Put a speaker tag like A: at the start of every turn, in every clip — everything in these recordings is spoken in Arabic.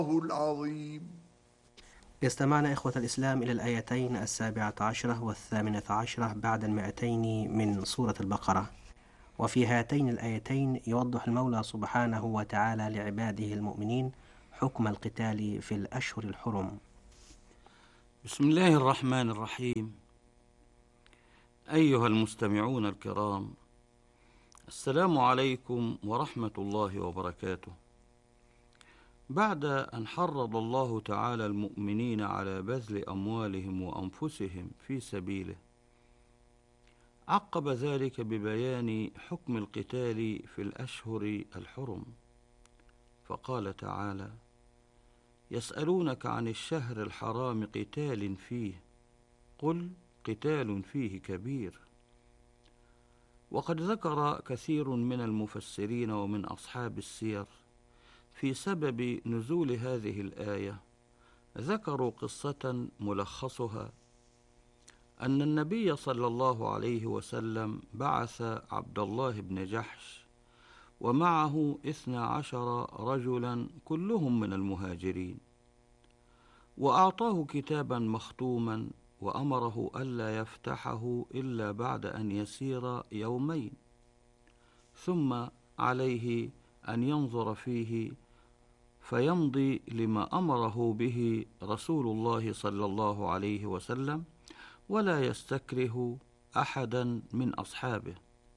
A: العظيم.
B: استمعنا إخوة الإسلام إلى الآيتين 17 و18 بعد 200 من سورة البقرة. وفي هاتين الآيتين يوضح المولى سبحانه وتعالى لعباده المؤمنين حكم القتال في الأشهر الحرم.
C: بسم الله الرحمن الرحيم. أيها المستمعون الكرام، السلام عليكم ورحمة الله وبركاته. بعد أن حرض الله تعالى المؤمنين على بذل أموالهم وأنفسهم في سبيله، عقب ذلك ببيان حكم القتال في الأشهر الحرم، فقال تعالى: يسألونك عن الشهر الحرام قتال فيه، قل قتال فيه كبير. وقد ذكر كثير من المفسرين ومن أصحاب السير في سبب نزول هذه الآية، ذكروا قصة ملخصها أن النبي صلى الله عليه وسلم بعث عبد الله بن جحش ومعه 12 رجلا كلهم من المهاجرين، وأعطاه كتابا مختوما وأمره ألا يفتحه إلا بعد أن يسير يومين، ثم عليه أن ينظر فيه فيمضي لما أمره به رسول الله صلى الله عليه وسلم، ولا يستكره أحدا من أصحابه.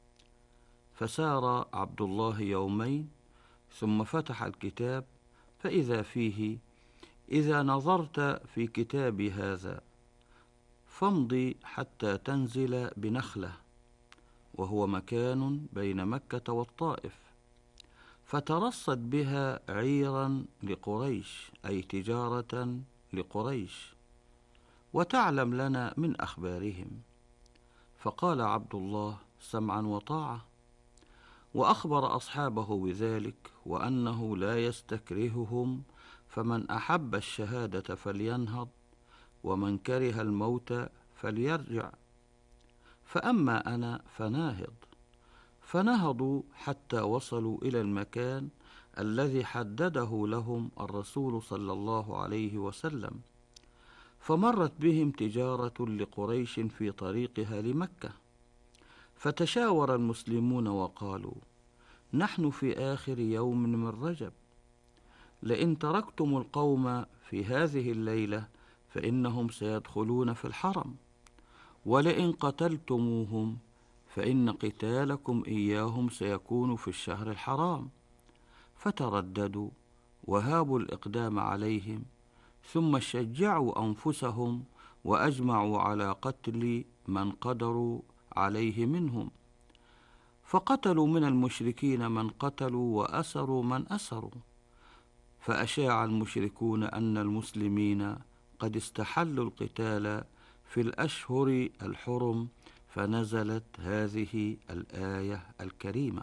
C: فسار عبد الله يومين ثم فتح الكتاب فإذا فيه: إذا نظرت في كتاب هذا فامضي حتى تنزل بنخلة، وهو مكان بين مكة والطائف، فترصد بها عيرا لقريش، أي تجارة لقريش، وتعلم لنا من أخبارهم. فقال عبد الله: سمعا وطاعة. وأخبر أصحابه بذلك وأنه لا يستكرههم، فمن أحب الشهادة فلينهض، ومن كره الموت فليرجع، فأما أنا فناهض. فنهضوا حتى وصلوا إلى المكان الذي حدده لهم الرسول صلى الله عليه وسلم، فمرت بهم تجارة لقريش في طريقها لمكة، فتشاور المسلمون وقالوا: نحن في آخر يوم من رجب، لئن تركتم القوم في هذه الليلة فإنهم سيدخلون في الحرم، ولئن قتلتموهم فإن قتالكم إياهم سيكون في الشهر الحرام. فترددوا وهابوا الإقدام عليهم، ثم شجعوا أنفسهم وأجمعوا على قتل من قدروا عليه منهم، فقتلوا من المشركين من قتلوا وأسروا من أسروا. فأشاع المشركون أن المسلمين قد استحلوا القتال في الأشهر الحرم، فنزلت هذه الآية الكريمة.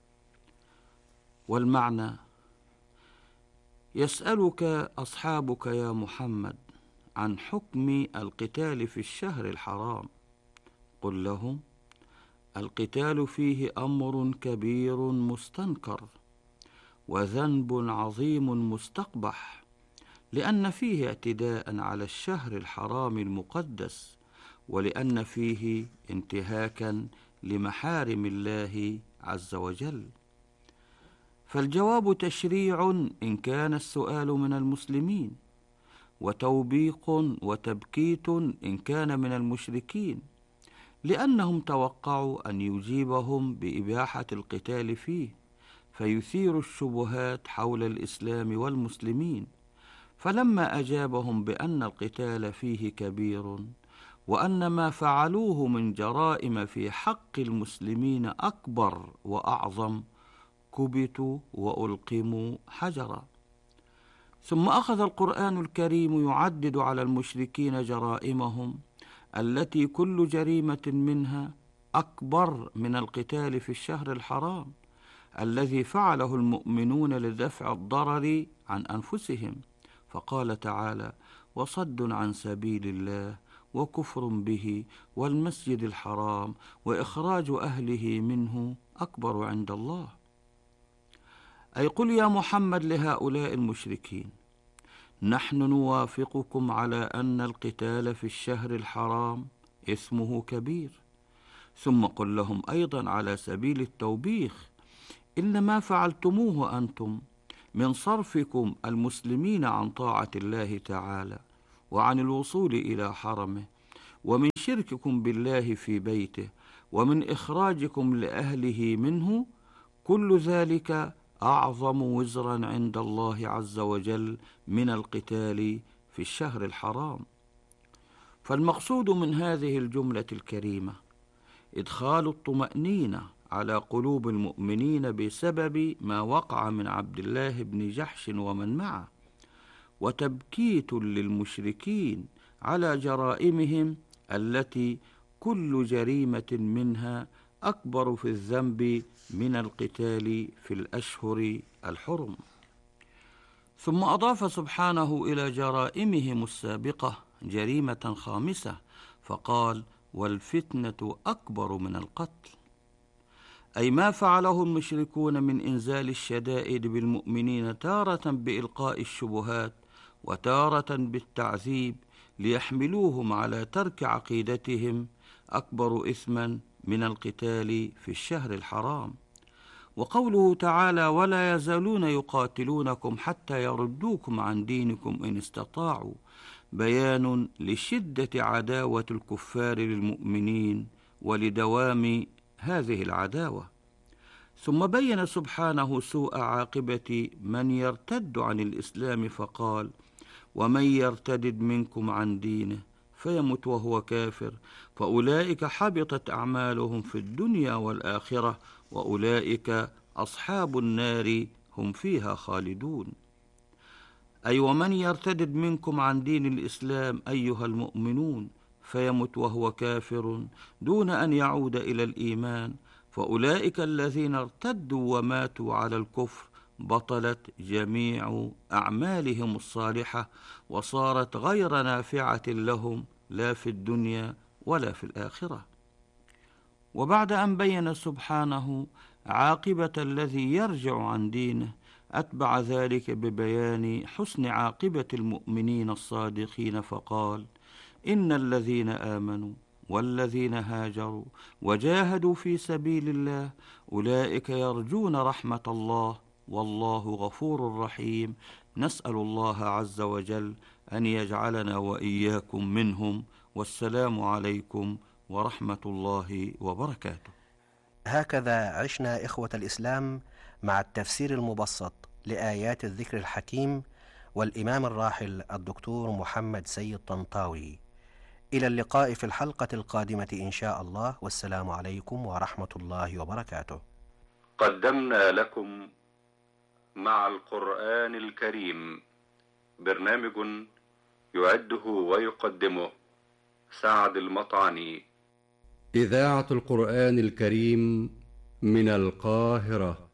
C: والمعنى: يسألك أصحابك يا محمد عن حكم القتال في الشهر الحرام، قل لهم: القتال فيه أمر كبير مستنكر، وذنب عظيم مستقبح، لأن فيه اعتداء على الشهر الحرام المقدس، ولأن فيه انتهاكا لمحارم الله عز وجل. فالجواب تشريع إن كان السؤال من المسلمين، وتوبيق وتبكيت إن كان من المشركين، لأنهم توقعوا أن يجيبهم بإباحة القتال فيه، فيثير الشبهات حول الإسلام والمسلمين. فلما أجابهم بأن القتال فيه كبير، وأن ما فعلوه من جرائم في حق المسلمين أكبر وأعظم، كبتوا وألقموا حجرا. ثم أخذ القرآن الكريم يعدد على المشركين جرائمهم التي كل جريمة منها أكبر من القتال في الشهر الحرام الذي فعله المؤمنون لدفع الضرر عن أنفسهم. فقال تعالى: وصد عن سبيل الله وكفر به والمسجد الحرام وإخراج أهله منه أكبر عند الله. أي قل يا محمد لهؤلاء المشركين: نحن نوافقكم على أن القتال في الشهر الحرام إثمه كبير. ثم قل لهم أيضا على سبيل التوبيخ: إن ما فعلتموه أنتم من صرفكم المسلمين عن طاعة الله تعالى وعن الوصول إلى حرمه، ومن شرككم بالله في بيته، ومن إخراجكم لأهله منه، كل ذلك أعظم وزرا عند الله عز وجل من القتال في الشهر الحرام. فالمقصود من هذه الجملة الكريمة إدخال الطمأنينة على قلوب المؤمنين بسبب ما وقع من عبد الله بن جحش ومن معه، وتبكيت للمشركين على جرائمهم التي كل جريمة منها أكبر في الذنب من القتال في الأشهر الحرم. ثم أضاف سبحانه إلى جرائمهم السابقة جريمة خامسة فقال: والفتنة أكبر من القتل، أي ما فعله المشركون من إنزال الشدائد بالمؤمنين، تارة بإلقاء الشبهات وتارة بالتعذيب ليحملوهم على ترك عقيدتهم، أكبر إثما من القتال في الشهر الحرام. وقوله تعالى: ولا يزالون يقاتلونكم حتى يردوكم عن دينكم إن استطاعوا، بيان لشدة عداوة الكفار للمؤمنين ولدوام هذه العداوة. ثم بين سبحانه سوء عاقبة من يرتد عن الإسلام فقال: ومن يرتد منكم عن دينه فيمت وهو كافر فأولئك حبطت أعمالهم في الدنيا والآخرة وأولئك أصحاب النار هم فيها خالدون. أي ومن يرتد منكم عن دين الإسلام أيها المؤمنون فيمت وهو كافر دون أن يعود إلى الإيمان، فأولئك الذين ارتدوا وماتوا على الكفر بطلت جميع أعمالهم الصالحة وصارت غير نافعة لهم لا في الدنيا ولا في الآخرة. وبعد أن بين سبحانه عاقبة الذي يرجع عن دينه، أتبع ذلك ببيان حسن عاقبة المؤمنين الصادقين فقال: إن الذين آمنوا والذين هاجروا وجاهدوا في سبيل الله أولئك يرجون رحمة الله والله غفور رحيم. نسأل الله عز وجل أن يجعلنا وإياكم منهم، والسلام عليكم ورحمة الله وبركاته.
B: هكذا عشنا إخوة الإسلام مع التفسير المبسط لآيات الذكر الحكيم والإمام الراحل الدكتور محمد سيد طنطاوي. إلى اللقاء في الحلقة القادمة إن شاء الله، والسلام عليكم ورحمة الله وبركاته.
A: قدمنا لكم مع القرآن الكريم برنامج يعده ويقدمه سعد المطعني.
D: إذاعة القرآن الكريم من القاهرة.